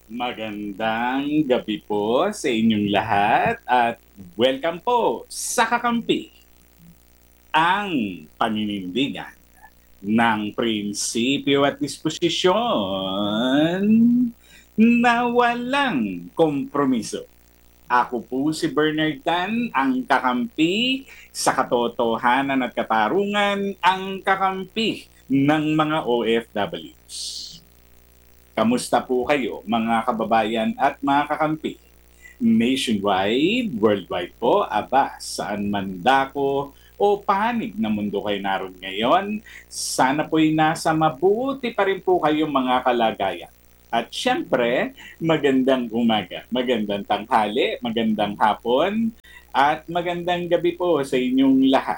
Magandang gabi po sa inyong lahat at welcome po sa Kakampi, ang paninindigan ng prinsipyo at disposisyon na walang kompromiso. Ako po si Bernard Tan, ang kakampi sa katotohanan at katarungan, ang kakampi ng mga OFWs. Kamusta po kayo mga kababayan at mga kakampi? Nationwide, worldwide po, aba, saan man dako o panig na mundo kayo naroon ngayon, sana po'y nasa mabuti pa rin po kayong mga kalagayan. At syempre, magandang umaga, magandang tanghali, magandang hapon, at magandang gabi po sa inyong lahat.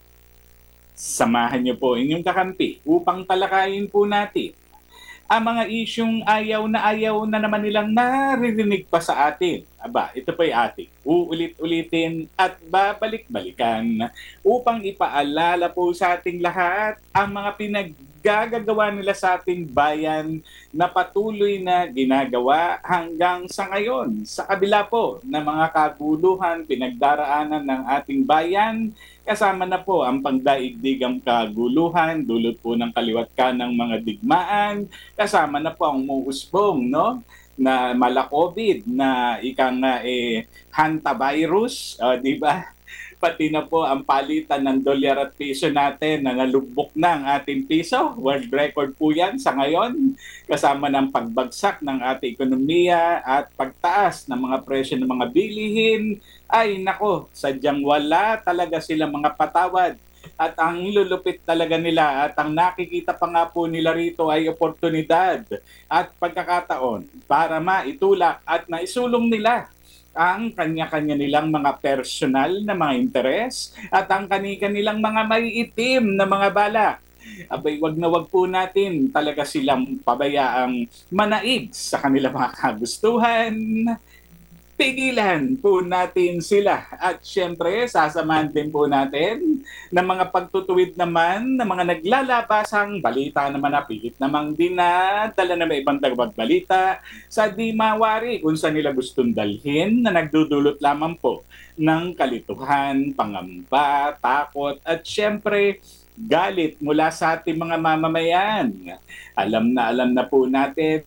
Samahan niyo po inyong kakampi upang talakayin po natin ang mga isyung ayaw na naman nilang naririnig pa sa atin. Aba, ito po'y ating uulit-ulitin at babalik-balikan upang ipaalala po sa ating lahat ang mga pinaggagawa nila sa ating bayan na patuloy na ginagawa hanggang sa ngayon. Sa kabila po ng mga kaguluhan pinagdaraanan ng ating bayan, kasama na po ang pangdaigdigang kaguluhan, dulot po ng kaliwat kanang mga digmaan, kasama na po ang umuusbong, no? Na mala COVID, na ikang nga hantavirus, di ba? Pati na po ang palitan ng dolyar at piso natin na nalubok na ang ating piso. World record po yan sa ngayon. Kasama ng pagbagsak ng ating ekonomiya at pagtaas ng mga presyo ng mga bilihin. Ay nako, sadyang wala talaga silang mga patawad. At ang ilulupit talaga nila at ang nakikita pa nga po nila rito ay oportunidad at pagkakataon para maitulak at naisulong nila ang kanya-kanya nilang mga personal na mga interes at ang kani-kanilang mga maiitim na mga balak. Abay, wag na wag po natin talaga silang pabayaang manaig sa kanilang mga kagustuhan. Pigilan po natin sila. At syempre, sasamahan din po natin ng mga pagtutuwid naman ng mga naglalabasang balita naman na pilit namang dinadala na may ibang balita sa di mawari kung saan nila gustong dalhin na nagdudulot lamang po ng kalituhan, pangamba, takot at syempre galit mula sa ating mga mamamayan. Alam na po natin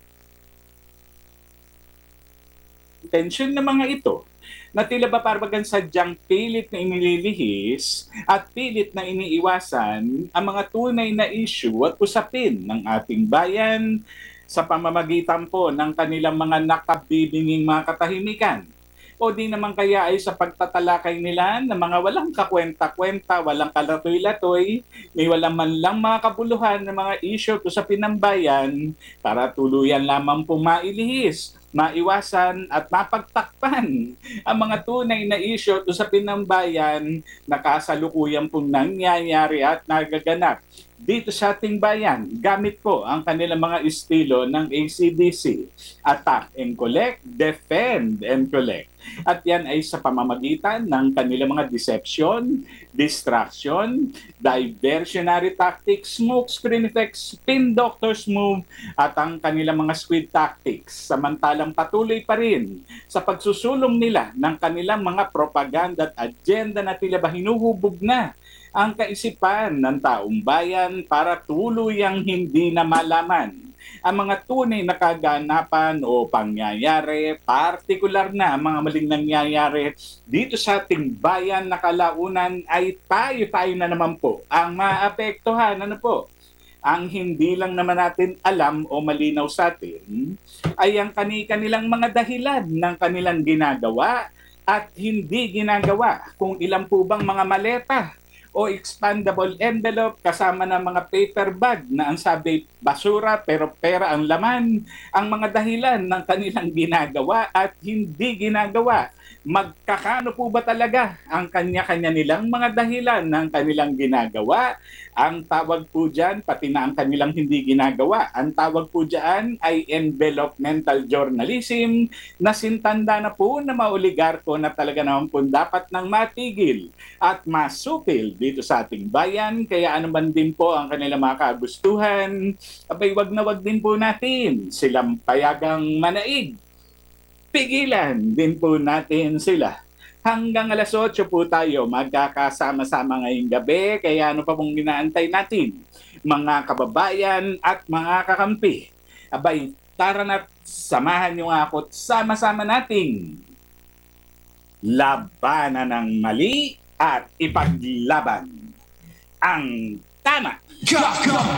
intensyon ng mga ito na tila ba parang sadyang pilit na inililihis at pilit na iniiwasan ang mga tunay na issue at usapin ng ating bayan sa pamamagitan po ng kanilang mga nakabibinging mga katahimikan. O di naman kaya ay sa pagtatalakay nila ng mga walang kakwenta-kwenta, walang kalatoy-latoy, may walang man lang mga kabuluhan ng mga issue at usapin ng bayan para tuluyan lamang po mailihis, maiwasan at mapagtakpan ang mga tunay na issue at usapin ng bayan na kasalukuyan pong nangyayari at nagaganap dito sa ating bayan gamit po ang kanilang mga estilo ng ACDC. Attack and collect, defend and collect. At yan ay sa pamamagitan ng kanilang mga deception, distraction, diversionary tactics, smoke screen effects, spin doctor's move, at ang kanilang mga squid tactics. Samantalang patuloy pa rin sa pagsusulong nila ng kanilang mga propaganda at agenda na tila ba hinuhubog na ang kaisipan ng taong bayan para tuluyang hindi na malaman ang mga tunay na kaganapan o pangyayari, partikular na ang mga maling nangyayari dito sa ating bayan na kalaunan ay tayo na naman po ang maapektuhan. Ano po? Ang hindi lang naman natin alam o malinaw sa atin ay ang kanilang mga dahilan ng kanilang ginagawa at hindi ginagawa. Kung ilan po bang mga maleta o expandable envelope kasama ng mga paper bag na ang sabi basura pero pera ang laman, ang mga dahilan ng kanilang ginagawa at hindi ginagawa Magkakano po ba talaga ang kanya-kanya nilang mga dahilan ng kanilang ginagawa? Ang tawag po dyan, pati na ang kanilang hindi ginagawa, ang tawag po dyan ay envelopmental journalism na sintanda na po na maoligarko na talaga naman po dapat nang matigil at masupil dito sa ating bayan. Kaya ano man din po ang kanilang mga kagustuhan, abay wag na wag din po natin silang payagang manaig. Pigilan din po natin sila. Hanggang alas 8 po tayo magkakasama-sama ngayong gabi. Kaya ano pa pong ginaantay natin? Mga kababayan at mga kakampi. Abay, tara na samahan niyo nga ako at sama-sama nating labanan ng mali at ipaglaban ang tama.